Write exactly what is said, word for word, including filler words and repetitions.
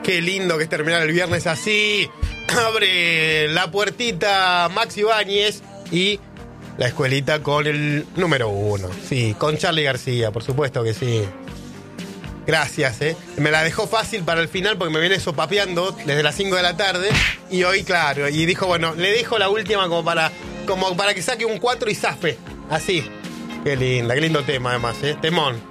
Qué lindo que es terminar el viernes así. Abre la puertita Max Ibáñez y la escuelita con el número uno. Sí, con Charly García, por supuesto que sí. Gracias, eh. Me la dejó fácil para el final porque me viene sopapeando desde las cinco de la tarde. Y hoy, claro, y dijo, bueno, le dejo la última como para, como para que saque un cuatro y zafe. Así. Qué linda, qué lindo tema además, eh. Temón.